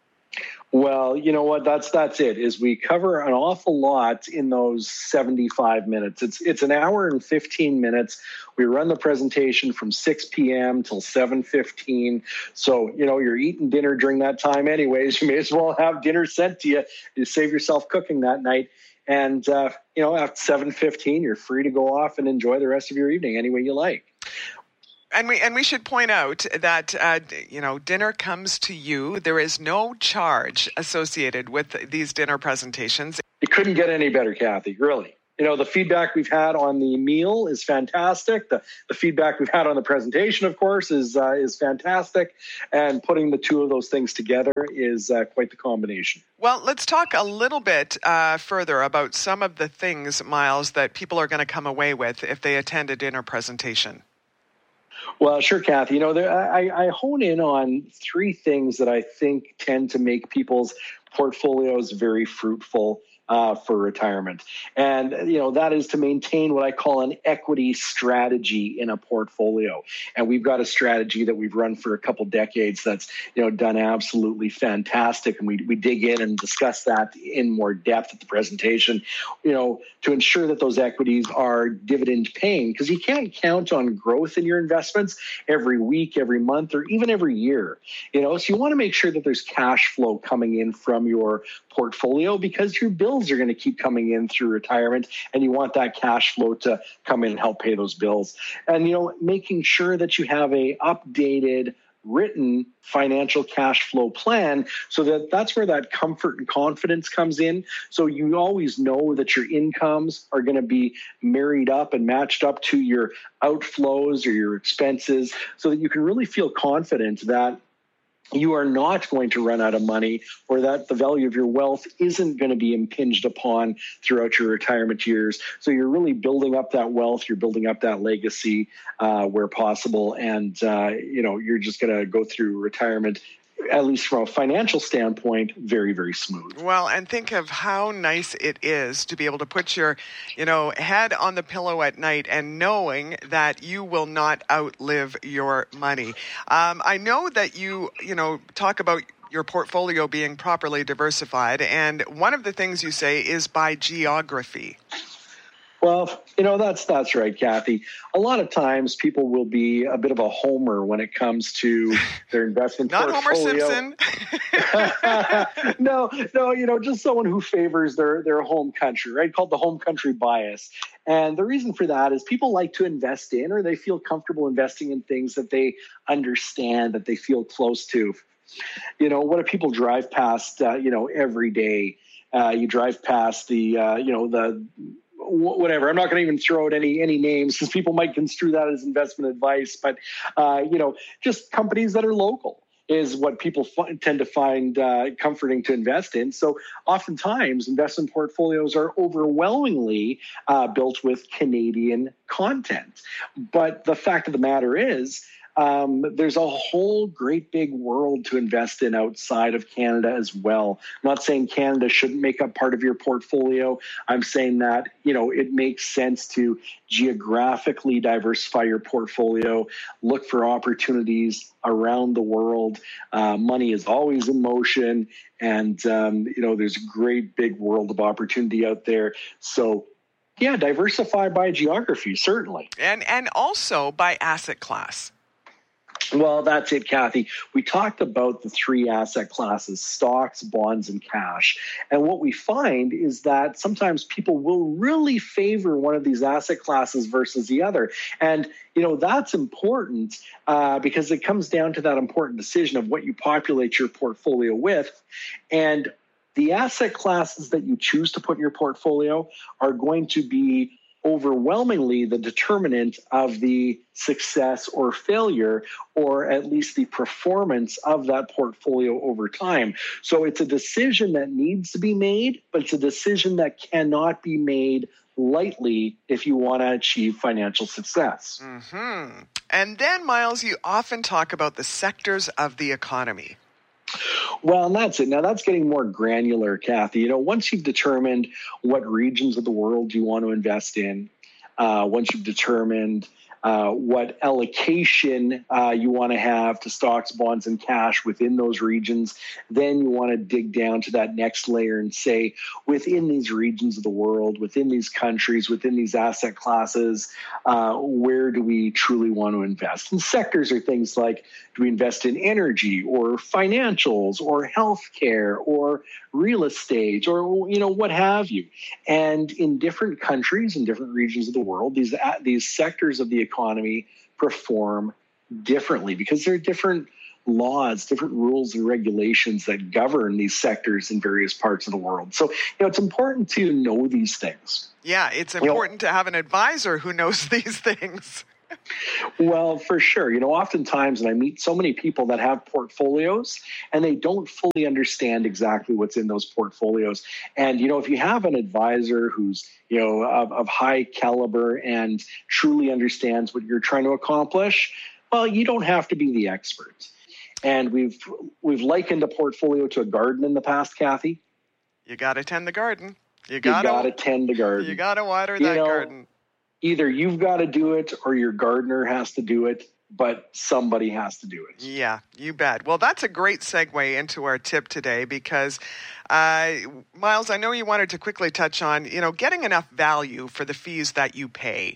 Well, you know what? That's it. Is we cover an awful lot in those 75 minutes. It's an hour and 15 minutes. We run the presentation from 6 p.m. till 7:15. So, you're eating dinner during that time anyways. You may as well have dinner sent to you to save yourself cooking that night. And, after 7:15, you're free to go off and enjoy the rest of your evening any way you like. And we should point out that, dinner comes to you. There is no charge associated with these dinner presentations. It couldn't get any better, Kathy, really. The feedback we've had on the meal is fantastic. The feedback we've had on the presentation, of course, is fantastic. And putting the two of those things together is quite the combination. Well, let's talk a little bit further about some of the things, Miles, that people are going to come away with if they attend a dinner presentation. Well, sure, Kathy. I hone in on three things that I think tend to make people's portfolios very fruitful for retirement. And, that is to maintain what I call an equity strategy in a portfolio. And we've got a strategy that we've run for a couple decades that's, done absolutely fantastic. And we dig in and discuss that in more depth at the presentation, to ensure that those equities are dividend paying, because you can't count on growth in your investments every week, every month, or even every year. So you want to make sure that there's cash flow coming in from your portfolio, because your bills are going to keep coming in through retirement, and you want that cash flow to come in and help pay those bills. And, making sure that you have a updated written financial cash flow plan, so that's where that comfort and confidence comes in. So you always know that your incomes are going to be married up and matched up to your outflows or your expenses, so that you can really feel confident that you are not going to run out of money, or that the value of your wealth isn't going to be impinged upon throughout your retirement years. So you're really building up that wealth, you're building up that legacy where possible, and you're just going to go through retirement, at least from a financial standpoint, very, very smooth. Well, and think of how nice it is to be able to put your, head on the pillow at night and knowing that you will not outlive your money. I know that you talk about your portfolio being properly diversified, and one of the things you say is by geography. Well, that's right, Kathy. A lot of times people will be a bit of a homer when it comes to their investment portfolio. Not Homer Simpson. No, just someone who favors their home country, right? Called the home country bias. And the reason for that is people like to invest in, or they feel comfortable investing in things that they understand, that they feel close to. What do people drive past, every day? You drive past the whatever. I'm not going to even throw out any names, because people might construe that as investment advice. But, just companies that are local is what people tend to find comforting to invest in. So oftentimes investment portfolios are overwhelmingly built with Canadian content. But the fact of the matter is, there's a whole great big world to invest in outside of Canada as well. I'm not saying Canada shouldn't make up part of your portfolio. I'm saying that, it makes sense to geographically diversify your portfolio, look for opportunities around the world. Money is always in motion, and, there's a great big world of opportunity out there. So, yeah, diversify by geography, certainly. And also by asset class. Well, that's it, Kathy. We talked about the three asset classes: stocks, bonds, and cash. And what we find is that sometimes people will really favor one of these asset classes versus the other. And, that's important because it comes down to that important decision of what you populate your portfolio with. And the asset classes that you choose to put in your portfolio are going to be overwhelmingly the determinant of the success or failure, or at least the performance of that portfolio over time. So it's a decision that needs to be made, but it's a decision that cannot be made lightly if you want to achieve financial success. Mm-hmm. And then, Miles, you often talk about the sectors of the economy. Well, and that's it. Now, that's getting more granular, Kathy. Once you've determined what regions of the world you want to invest in, once you've determined what allocation you want to have to stocks, bonds, and cash within those regions, then you want to dig down to that next layer and say, within these regions of the world, within these countries, within these asset classes, where do we truly want to invest? And sectors are things like, do we invest in energy or financials or healthcare or real estate or, what have you? And in different countries and different regions of the world, these sectors of the economy perform differently because there are different laws, different rules and regulations that govern these sectors in various parts of the world. So, it's important to know these things. Yeah, it's important to have an advisor who knows these things. Well, for sure. Oftentimes, and I meet so many people that have portfolios and they don't fully understand exactly what's in those portfolios. And, if you have an advisor who's, of high caliber and truly understands what you're trying to accomplish, well, you don't have to be the expert. And we've likened a portfolio to a garden in the past, Kathy. You got to tend the garden. You got to tend the garden. You got to water that garden. Either you've got to do it or your gardener has to do it, but somebody has to do it. Yeah, you bet. Well, that's a great segue into our tip today because, Miles, I know you wanted to quickly touch on, getting enough value for the fees that you pay.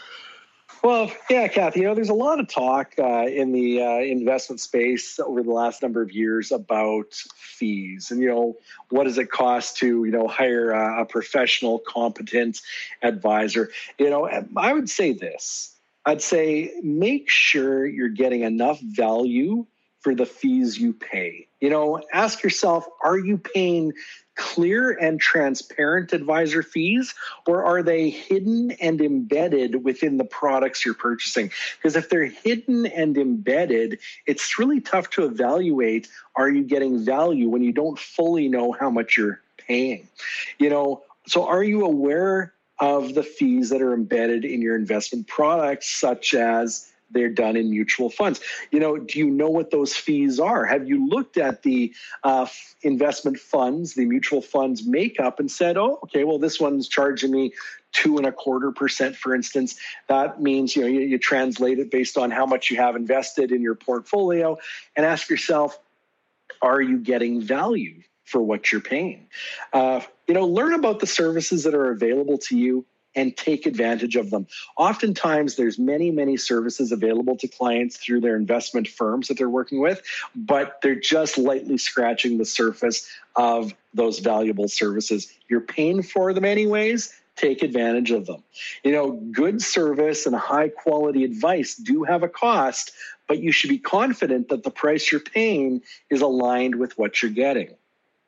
Well, yeah, Kathy, there's a lot of talk in the investment space over the last number of years about fees and, what does it cost to, hire a professional, competent advisor? I would say this. I'd say make sure you're getting enough value for the fees you pay. Ask yourself, are you paying clear and transparent advisor fees, or are they hidden and embedded within the products you're purchasing? Because if they're hidden and embedded, it's really tough to evaluate, are you getting value when you don't fully know how much you're paying? So are you aware of the fees that are embedded in your investment products, such as they're done in mutual funds? Do you know what those fees are? Have you looked at the investment funds, the mutual funds makeup, and said, oh, okay, well, this one's charging me 2.25%, for instance. That means, you translate it based on how much you have invested in your portfolio and ask yourself, are you getting value for what you're paying? Learn about the services that are available to you and take advantage of them. Oftentimes, there's many, many services available to clients through their investment firms that they're working with, but they're just lightly scratching the surface of those valuable services. You're paying for them anyways. Take advantage of them. Good service and high quality advice do have a cost, but you should be confident that the price you're paying is aligned with what you're getting.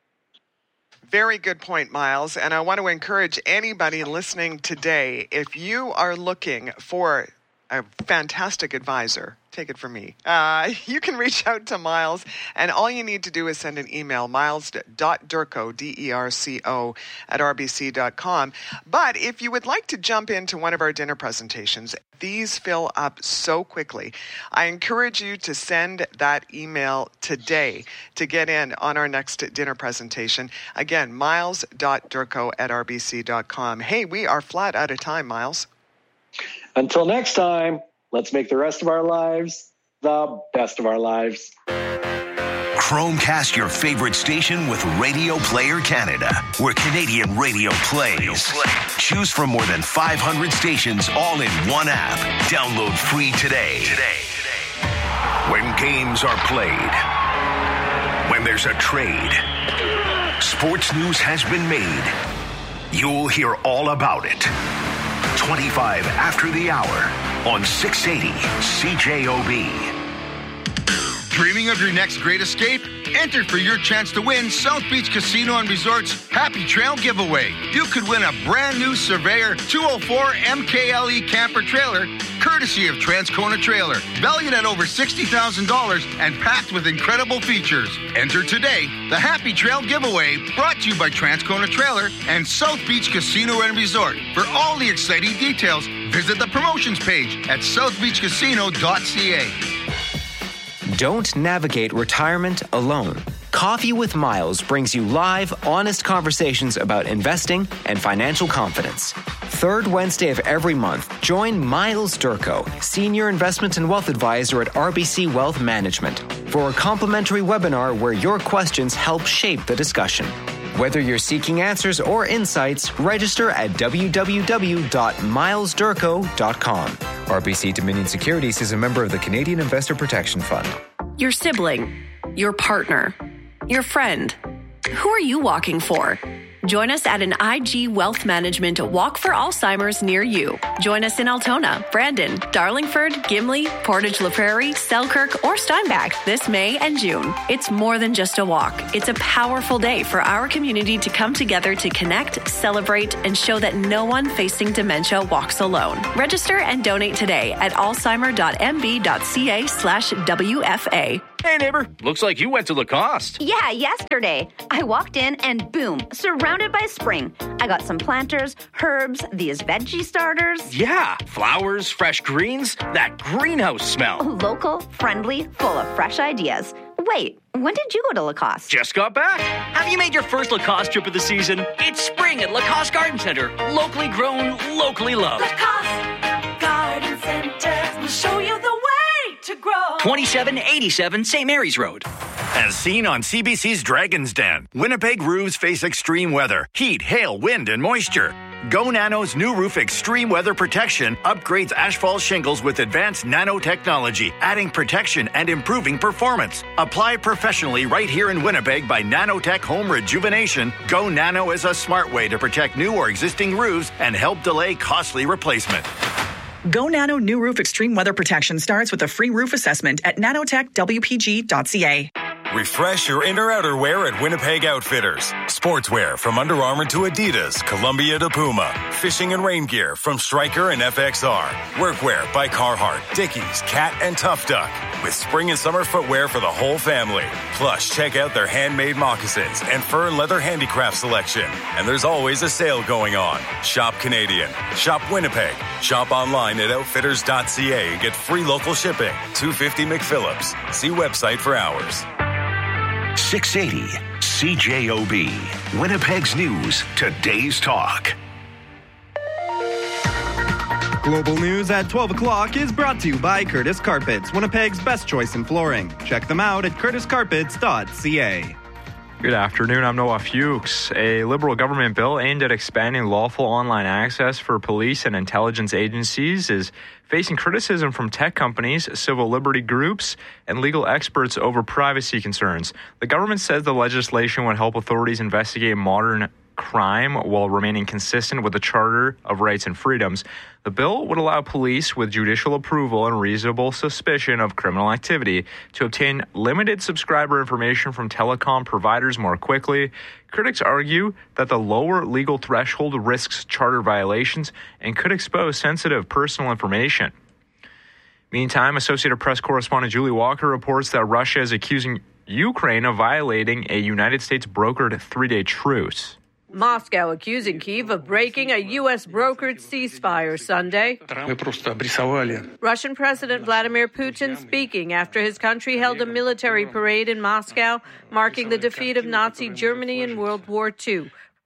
Very good point, Miles. And I want to encourage anybody listening today, if you are looking for a fantastic advisor, take it from me, you can reach out to Miles, and all you need to do is send an email, miles.derco, D-E-R-C-O, @rbc.com. But if you would like to jump into one of our dinner presentations, these fill up so quickly. I encourage you to send that email today to get in on our next dinner presentation. Again, miles.derco @rbc.com. Hey, we are flat out of time, Miles. Until next time, let's make the rest of our lives the best of our lives. Chromecast your favorite station with Radio Player Canada, where Canadian radio plays. Choose from more than 500 stations all in one app. Download free today. When games are played, when there's a trade, sports news has been made. You'll hear all about it. 25 after the hour on 680 CJOB. Dreaming of your next great escape? Enter for your chance to win South Beach Casino and Resort's Happy Trail giveaway. You could win a brand new Surveyor 204 MKLE camper trailer, courtesy of Transcona Trailer, valued at over $60,000 and packed with incredible features. Enter today. The Happy Trail giveaway, brought to you by Transcona Trailer and South Beach Casino and Resort. For all the exciting details, visit the promotions page at southbeachcasino.ca. Don't navigate retirement alone. Coffee with Miles brings you live, honest conversations about investing and financial confidence. Third Wednesday of every month, join Miles Durko, Senior Investment and Wealth Advisor at RBC Wealth Management, for a complimentary webinar where your questions help shape the discussion. Whether you're seeking answers or insights, register at www.milesdurko.com. RBC Dominion Securities is a member of the Canadian Investor Protection Fund. Your sibling, your partner, your friend. Who are you walking for? Join us at an IG Wealth Management Walk for Alzheimer's near you. Join us in Altona, Brandon, Darlingford, Gimli, Portage La Prairie, Selkirk, or Steinbach this May and June. It's more than just a walk. It's a powerful day for our community to come together to connect, celebrate, and show that no one facing dementia walks alone. Register and donate today at alzheimer.mb.ca/WFA. Hey, neighbor. Looks like you went to Lacoste. Yeah, yesterday. I walked in and boom, surrounded by spring. I got some planters, herbs, these veggie starters. Yeah, flowers, fresh greens, that greenhouse smell. Local, friendly, full of fresh ideas. Wait, when did you go to Lacoste? Just got back. Have you made your first Lacoste trip of the season? It's spring at Lacoste Garden Center. Locally grown, locally loved. Lacoste Garden Center will show you the way to grow. 2787 St. Mary's Road. As seen on CBC's Dragon's Den, Winnipeg roofs face extreme weather, heat, hail, wind, and moisture. Go Nano's new roof extreme weather protection upgrades asphalt shingles with advanced nanotechnology, adding protection and improving performance. Apply professionally right here in Winnipeg by Nanotech Home Rejuvenation. Go Nano is a smart way to protect new or existing roofs and help delay costly replacement. Go Nano New Roof Extreme Weather Protection starts with a free roof assessment at nanotechwpg.ca. Refresh your inner outerwear at Winnipeg Outfitters. Sportswear from Under Armour to Adidas, Columbia to Puma. Fishing and rain gear from Stryker and FXR. Workwear by Carhartt, Dickies, Cat, and Tough Duck. With spring and summer footwear for the whole family. Plus, check out their handmade moccasins and fur and leather handicraft selection. And there's always a sale going on. Shop Canadian. Shop Winnipeg. Shop online at outfitters.ca and get free local shipping. 250 McPhillips. See website for hours. 680 CJOB. Winnipeg's News, today's talk. Global News at 12 o'clock is brought to you by Curtis Carpets, Winnipeg's best choice in flooring. Check them out at curtiscarpets.ca. Good afternoon, I'm Noah Fuchs. A Liberal government bill aimed at expanding lawful online access for police and intelligence agencies is facing criticism from tech companies, civil liberty groups, and legal experts over privacy concerns. The government says the legislation would help authorities investigate modern crime while remaining consistent with the Charter of Rights and Freedoms. The bill would allow police with judicial approval and reasonable suspicion of criminal activity to obtain limited subscriber information from telecom providers more quickly. Critics argue that the lower legal threshold risks charter violations and could expose sensitive personal information. Meantime, Associated Press correspondent Julie Walker reports that Russia is accusing Ukraine of violating a United States brokered three-day truce. Moscow accusing Kyiv of breaking a U.S. brokered ceasefire Sunday. Russian President Vladimir Putin speaking after his country held a military parade in Moscow, marking the defeat of Nazi Germany in World War II.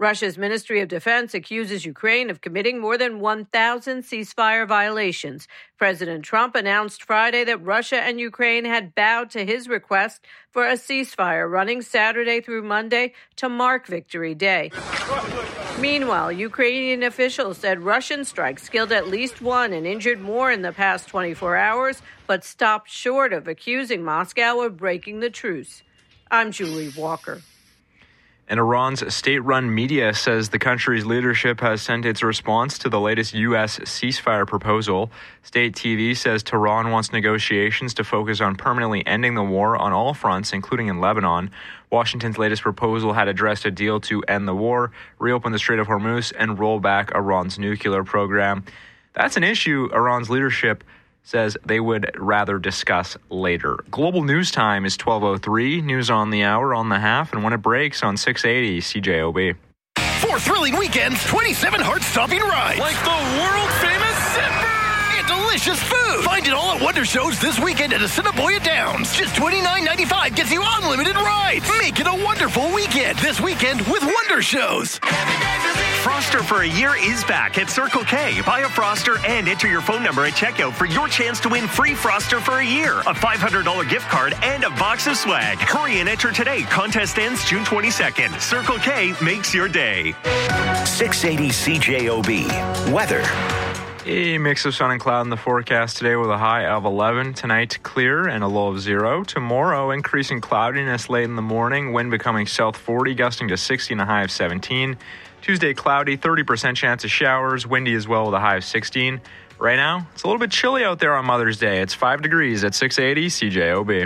Russia's Ministry of Defense accuses Ukraine of committing more than 1,000 ceasefire violations. President Trump announced Friday that Russia and Ukraine had bowed to his request for a ceasefire running Saturday through Monday to mark Victory Day. Meanwhile, Ukrainian officials said Russian strikes killed at least one and injured more in the past 24 hours, but stopped short of accusing Moscow of breaking the truce. I'm Julie Walker. And Iran's state-run media says the country's leadership has sent its response to the latest U.S. ceasefire proposal. State TV says Tehran wants negotiations to focus on permanently ending the war on all fronts, including in Lebanon. Washington's latest proposal had addressed a deal to end the war, reopen the Strait of Hormuz, and roll back Iran's nuclear program. That's an issue Iran's leadership says they would rather discuss later. Global News Time is 12:03. News on the hour, on the half, and when it breaks on 680 CJOB. 4 thrilling weekends, 27 heart-stopping rides. Like the world-famous Zipper! And delicious food. Find it all at Wonder Shows this weekend at Assiniboia Downs. Just $29.95 gets you unlimited rides. Make it a wonderful weekend this weekend with Wonder Shows. Froster for a Year is back at Circle K. Buy a Froster and enter your phone number at checkout for your chance to win free Froster for a year, a $500 gift card, and a box of swag. Hurry and enter today. Contest ends June 22nd. Circle K makes your day. 680 CJOB. Weather. A mix of sun and cloud in the forecast today with a high of 11. Tonight, clear and a low of 0. Tomorrow, increasing cloudiness late in the morning. Wind becoming south 40, gusting to 60 and a high of 17. Tuesday, cloudy, 30% chance of showers. Windy as well with a high of 16. Right now, it's a little bit chilly out there on Mother's Day. It's 5 degrees at 680 CJOB.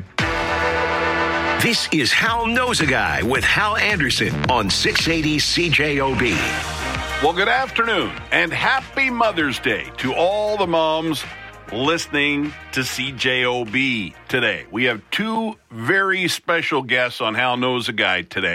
This is Hal Knows a Guy with Hal Anderson on 680 CJOB. Well, good afternoon and happy Mother's Day to all the moms listening to CJOB today. We have 2 very special guests on Hal Knows a Guy today.